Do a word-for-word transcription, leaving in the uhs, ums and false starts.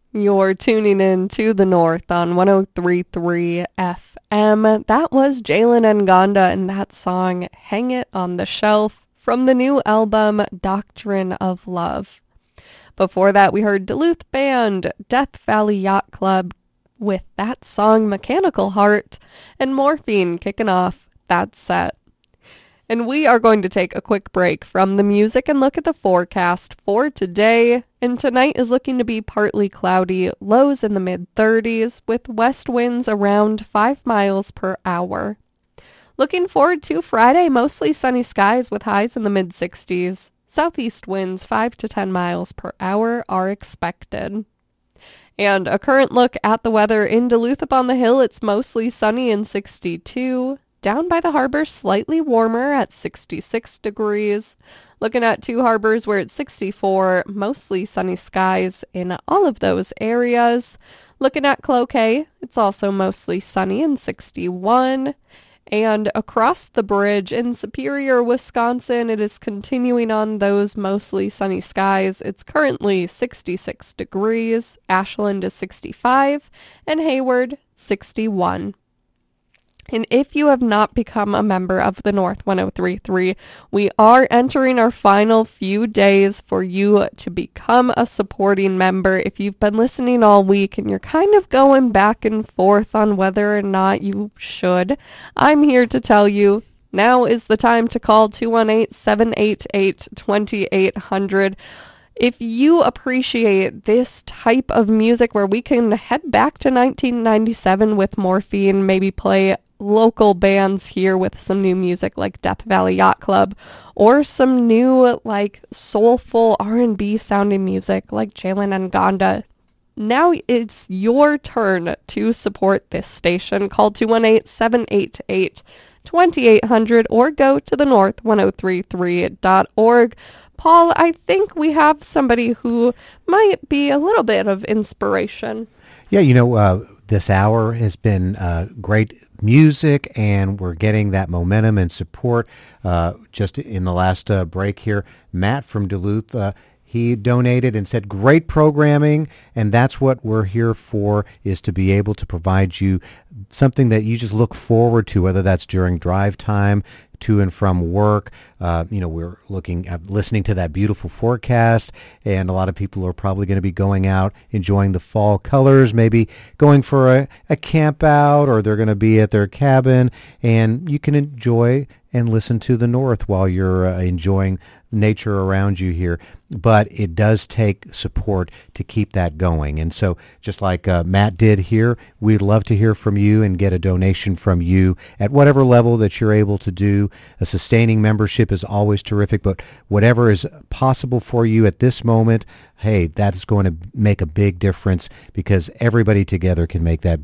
You're tuning in to the North on one oh three point three F M. That was Jalen Ngonda and that song, Hang It on the Shelf, from the new album, Doctrine of Love. Before that, we heard Duluth band Death Valley Yacht Club with that song, Mechanical Heart, and Morphine kicking off that set. And we are going to take a quick break from the music and look at the forecast for today. And tonight is looking to be partly cloudy, lows in the mid thirties, with west winds around five miles per hour. Looking forward to Friday, mostly sunny skies with highs in the mid sixties. Southeast winds five to ten miles per hour are expected. And a current look at the weather in Duluth upon the hill, it's mostly sunny and sixty-two. Down by the harbor, slightly warmer at sixty-six degrees. Looking at Two Harbors, where it's sixty-four, mostly sunny skies in all of those areas. Looking at Cloquet, it's also mostly sunny and sixty-one. And across the bridge in Superior, Wisconsin, it is continuing on those mostly sunny skies. It's currently sixty-six degrees. Ashland is sixty-five, and Hayward, sixty-one. And if you have not become a member of the North one oh three point three, we are entering our final few days for you to become a supporting member. If you've been listening all week and you're kind of going back and forth on whether or not you should, I'm here to tell you now is the time to call two one eight, seven eight eight, two eight hundred. If you appreciate this type of music where we can head back to nineteen ninety-seven with Morphine, maybe play local bands here with some new music like Death Valley Yacht Club, or some new like soulful R and B sounding music like Jalen Ngonda, now it's your turn to support this station. Call two one eight, seven eight eight, two eight hundred or go to the north one oh three three dot org. Paul, I think we have somebody who might be a little bit of inspiration. Yeah, you know, uh, this hour has been uh, great music, and we're getting that momentum and support. Uh, just in the last uh, break here, Matt from Duluth, uh, he donated and said, great programming, and that's what we're here for, is to be able to provide you something that you just look forward to, whether that's during drive time, to and from work. Uh, you know, we're looking at listening to that beautiful forecast, and a lot of people are probably going to be going out, enjoying the fall colors, maybe going for a, a camp out, or they're going to be at their cabin, and you can enjoy and listen to the North while you're uh, enjoying nature around you here. But it does take support to keep that going. And so just like uh, Matt did here, we'd love to hear from you and get a donation from you at whatever level that you're able to do. A sustaining membership is always terrific, but whatever is possible for you at this moment, hey, that's going to make a big difference, because everybody together can make that